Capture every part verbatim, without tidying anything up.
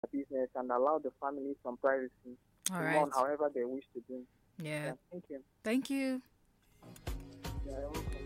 business and allow the family some privacy All to right. run however they wish to do. Yeah. Yeah, thank you. Thank you. Yeah, you're welcome.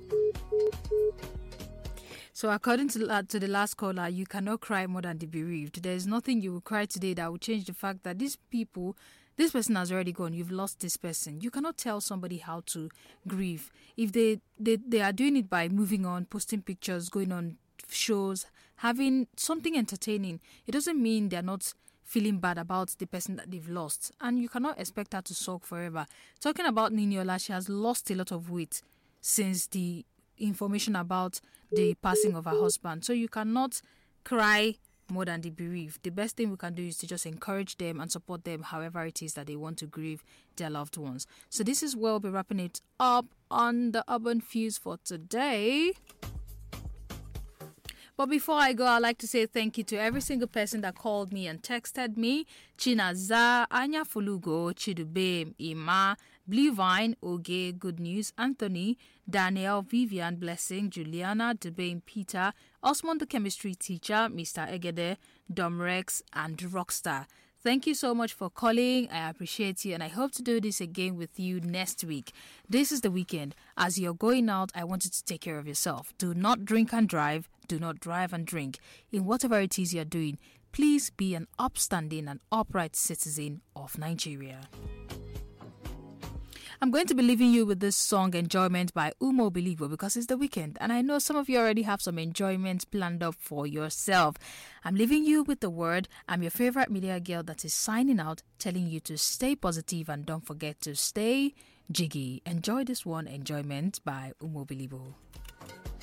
So, according to, la- to the last caller, you cannot cry more than the bereaved. There is nothing you will cry today that will change the fact that these people, this person has already gone. You've lost this person. You cannot tell somebody how to grieve. If they, they, they are doing it by moving on, posting pictures, going on shows, having something entertaining, it doesn't mean they're not feeling bad about the person that they've lost. And you cannot expect her to sulk forever. Talking about Niniola, she has lost a lot of weight since the information about the passing of her husband. So you cannot cry more than the bereaved. The best thing we can do is to just encourage them and support them however it is that they want to grieve their loved ones. So this is where we'll be wrapping it up on the Urban Fuse for today. But before I go, I'd like to say thank you to every single person that called me and texted me. Chinaza, Anya Fulugo, Chidube, Ima, Blue Vine, Oge, Good News, Anthony, Daniel, Vivian, Blessing, Juliana, Debane, Peter, Osmond the chemistry teacher, Mister Egede, Domrex, and Rockstar. Thank you so much for calling. I appreciate you and I hope to do this again with you next week. This is the weekend. As you're going out, I want you to take care of yourself. Do not drink and drive. Do not drive and drink. In whatever it is you're doing, please be an upstanding and upright citizen of Nigeria. I'm going to be leaving you with this song Enjoyment by Umo Bilibo because it's the weekend and I know some of you already have some enjoyment planned up for yourself. I'm leaving you with the word. I'm your favorite media girl that is signing out, telling you to stay positive and don't forget to stay jiggy. Enjoy this one, Enjoyment by Umo Bilibo.